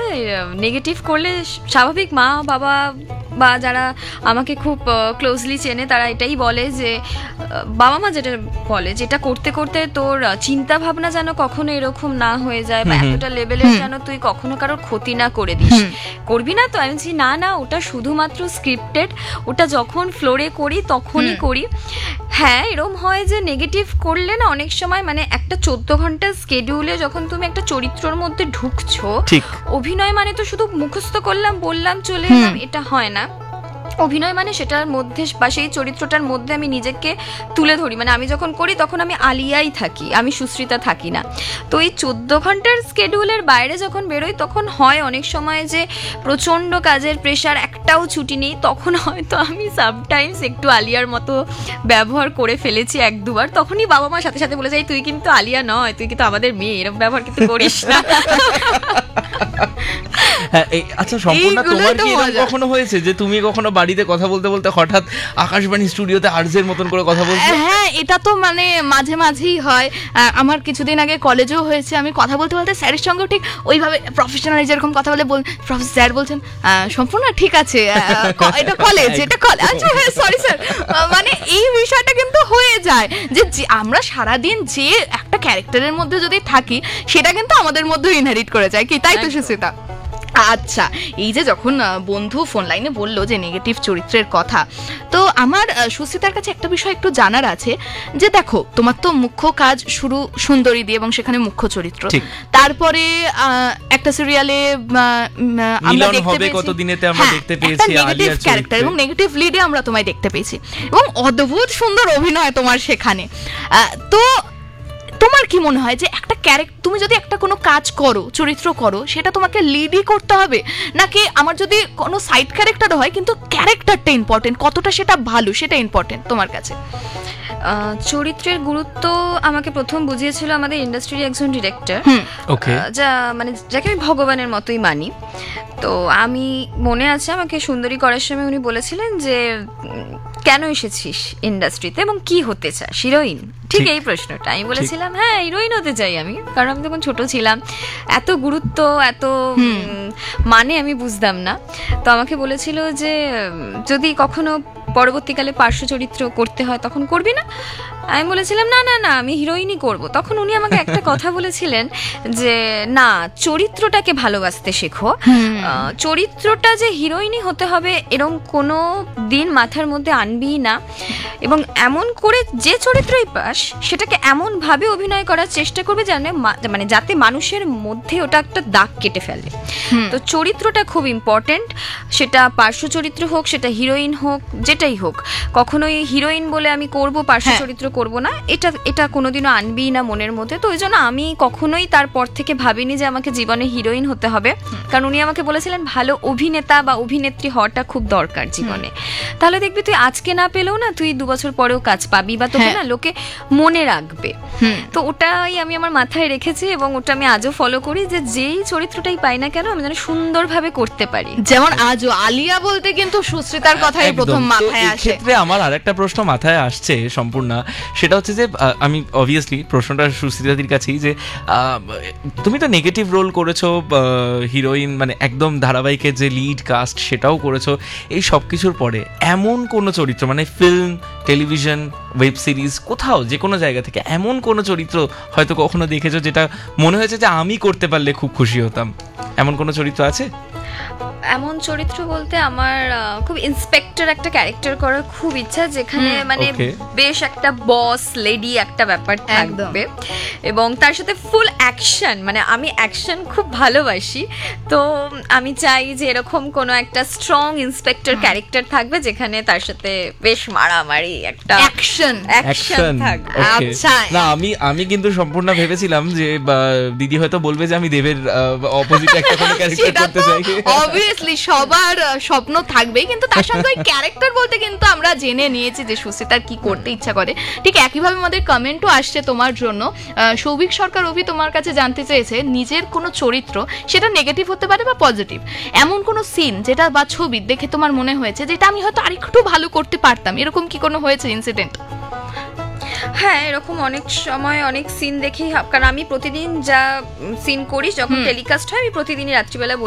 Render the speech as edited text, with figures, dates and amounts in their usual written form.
Negative করলে স্বাভাবিক মা বাবা বা যারা আমাকে খুব ক্লোজলি চেনে তারা এটাই বলে যে বাবা মা যেটা বলে যেটা করতে করতে তোর চিন্তা ভাবনা যেন কখনো এরকম না হয়ে যায় বা এতটা লেভেলের যেন তুই কখনো কারোর ক্ষতি না করে দিস, করবি না তো? আমি বলছি না না, ওটা শুধুমাত্র স্ক্রিপ্টেড, ওটা যখন ফ্লোরে করি তখনই করি। হ্যাঁ, এরকম হয় যে নেগেটিভ করলে না অনেক সময় মানে একটা 14 ঘন্টার স্কেডিউলে যখন তুমি একটা চরিত্রের মধ্যে ঢুকছো, অভিনয় মানে তো শুধু মুখস্থ করলাম বললাম চলে এলাম এটা হয় না। অভিনয় মানে সেটার মধ্যে বা সেই চরিত্রটার মধ্যে আমি নিজেকে তুলে ধরি, মানে আমি যখন করি তখন আমি আলিয়াই থাকি, আমি সুশ্রিতা থাকি না। তো এই 14 ঘন্টার স্কেডিউলের বাইরে যখন বেরোই তখন হয় অনেক সময় যে প্রচণ্ড কাজের প্রেশার, একটাও ছুটি নেই, তখন হয়তো আমি সামটাইমস একটু আলিয়ার মতো ব্যবহার করে ফেলেছি 1-2 বার। তখনই বাবা মার সাথে সাথে বলে যায় তুই কিন্তু আলিয়া নয়, তুই কিন্তু আমাদের মেয়ে, এরকম ব্যবহার কিন্তু করিস না। আচ্ছা সম্পূর্ণ, তোমার কি এরকম কখনো হয়েছে যে তুমি কখনো বাড়িতে কথা বলতে বলতে হঠাৎ আকাশবাণী স্টুডিওতে আরজের মতন করে কথা বলছো? হ্যাঁ, এটা তো মানে মাঝে মাঝেই হয়। আমার কিছুদিন আগে কলেজেও হয়েছে, আমি কথা বলতে বলতে স্যারের সঙ্গেও ঠিক ওইভাবে প্রফেশনাল যেরকম কথা বলে স্যার বলছেন সম্পূর্ণ ঠিক আছে, এটা কলেজ, এটা কলেজ, আচ্ছা হ্যাঁ সরি স্যার। মানে এই বিষয়টা কিন্তু হয়ে যায় যে আমরা সারাদিন যে একটা ক্যারেক্টারের মধ্যে যদি থাকি সেটা কিন্তু আমাদের মধ্যে ইনহেরিট করে যায়, কি তাই তো সুশ্রিতা? আচ্ছা, এই যে যখন বন্ধু ফোন লাইনে বললো যে নেগেটিভ চরিত্রের কথা, তো আমার সুশ্রিতার কাছে একটা বিষয় একটু জানার আছে যে দেখো তোমার তো মুখ্য কাজ শুরু সুন্দরী দিয়ে এবং সেখানে মুখ্য চরিত্র, তারপরে একটা সিরিয়ালে আমরা দেখতে পেয়েছি নেগেটিভ ক্যারেক্টার এবং নেগেটিভ লিডে আমরা তোমায় দেখতে পেয়েছি এবং অদ্ভুত সুন্দর অভিনয় তোমার সেখানে। তো তোমার কি মনে হয় যে একটা ক্যারেক্টার, তুমি যদি একটা কোনো কাজ করো, চরিত্র করো, সেটা তোমাকে লিডই করতে হবে, নাকি আমার যদি কোনো সাইড ক্যারেক্টার হয় কিন্তু ক্যারেক্টারটা ইম্পর্টেন্ট, কতটা সেটা ভালো সেটা ইম্পর্টেন্ট তোমার কাছে? চরিত্রের গুরুত্ব আমাকে প্রথম বুঝিয়েছিল আমাদের ইন্ডাস্ট্রির একজন ডিরেক্টর, যা মানে যাকে আমি ভগবানের মতোই মানি। তো আমি মনে আছে আমাকে সুন্দরী করার সময় উনি বলেছিলেন যে কেন এসেছিস ইন্ডাস্ট্রিতে এবং কি হতে চাস, হিরোইন? ঠিক এই প্রশ্নটা আমি বলেছিলাম হ্যাঁ হিরোইন হতে চাই আমি, কারণ আমি তখন ছোট ছিলাম, এত গুরুত্ব এত মানে আমি বুঝতাম না। তো আমাকে বলেছিল যে যদি কখনো পরবর্তীকালে পার্শ্ব চরিত্র করতে হয় তখন করবি না? আমি বলেছিলাম না না না আমি হিরোইনই করব। তখন উনি আমাকে একটা কথা বলেছিলেন যে না, চরিত্রটাকে ভালোবাসতে শেখো, চরিত্রটা যে হিরোইনই হতে হবে এরকম কোনো দিন মাথার মধ্যে আনবি না, এবং এমন করে যে চরিত্রই পাস সেটাকে এমন ভাবে অভিনয় করার চেষ্টা করবে মানে যাতে মানুষের মধ্যে ওটা একটা দাগ কেটে ফেলে। তো চরিত্রটা খুব ইম্পর্টেন্ট, সেটা পার্শ্ব চরিত্র হোক, সেটা হিরোইন হোক, যেটাই হোক। কখনোই হিরোইন বলে আমি করব পার্শ্ব চরিত্র করব না, এটা কোনোদিনও আনবি না মনের মধ্যে। তো ওই জন্য আমি কখনোই তারপর থেকে ভাবিনি যে আমাকে জীবনে হিরোইন হতে হবে, কারণ উনি আমাকে বলেছিলেন ভালো অভিনেতা বা অভিনেত্রী হওয়াটা খুব দরকার জীবনে, তাহলে দেখবি তুই আজকে না পেলেও না তুই 2 বছর পরেও কাজ পাবি বা তোকে না লোকে মনে রাখবে। তো ওটাই আমি আমার মাথায় রেখেছি এবং ওটা আমি আজও ফলো করি যে যেই চরিত্রটাই পাই না কেন আমি যেন সুন্দরভাবে করতে পারি। যেমন আজও আলিয়া বলতে কিন্তু সুশ্রিতার কথাই প্রথম মাথায় আসে। ক্ষেত্রে আমার আরেকটা প্রশ্ন মাথায় আসছে সম্পূর্ণ, সেটা হচ্ছে যে আমি অবভিয়াসলি প্রশ্নটা সুশ্রিতাদির কাছেই, যে তুমি তো নেগেটিভ রোল করেছো, হিরোইন মানে একদম ধারাবাহিকের যে লিড কাস্ট সেটাও করেছো, এই সব কিছুর পরে এমন কোনো চরিত্র মানে ফিল্ম, টেলিভিশন, ওয়েব সিরিজ, কোথাও যে কোনো জায়গা থেকে এমন কোনো চরিত্র হয়তো কখনো দেখেছো যেটা মনে হয়েছে যে আমি করতে পারলে খুব খুশি হতাম, এমন কোনো চরিত্র আছে? এমন চরিত্র বলতে আমার খুব ইন্সপেক্টর একটা ক্যারেক্টার করার খুব ইচ্ছা, যেখানে মানে বেশ একটা বস লেডি একটা ব্যাপার থাকবে এবং তার সাথে ফুল অ্যাকশন, মানে আমি অ্যাকশন খুব ভালোবাসি। তো আমি চাই যে এরকম কোনো একটা স্ট্রং ইন্সপেক্টর ক্যারেক্টার থাকবে যেখানে তার সাথে বেশ মারামারি একটা অ্যাকশন থাকবে। আচ্ছা না, আমি কিন্তু সম্পূর্ণ ভেবেছিলাম যে দিদি হয়তো বলবে যে আমি দেবের অপোজিট একটা কোনো ক্যারেক্টার করতে চাই। অবভিয়াসলি সবার স্বপ্ন থাকবেই, কিন্তু তার সঙ্গে ওই ক্যারেক্টার বলতে কিন্তু আমরা জেনে নিয়েছি যে সুশ্রিতার কি করতে ইচ্ছা করে। ঠিক একইভাবে আমাদের কমেন্টও আসছে তোমার জন্য। সৌভিক সরকার অভি তোমার কাছে জানতে চেয়েছে নিজের কোনো চরিত্র, সেটা নেগেটিভ হতে পারে বা পজিটিভ, এমন কোনো সিন যেটা বা ছবি দেখে তোমার মনে হয়েছে যেটা আমি হয়তো আরেকটু ভালো করতে পারতাম, এরকম কি কোনো হয়েছে ইনসিডেন্ট? হ্যাঁ, এরকম অনেক সময় অনেক সিন দেখেই, কারণ আমি প্রতিদিন যা সিন করি যখন টেলিকাস্ট হয় আমি প্রতিদিনই রাত্রিবেলা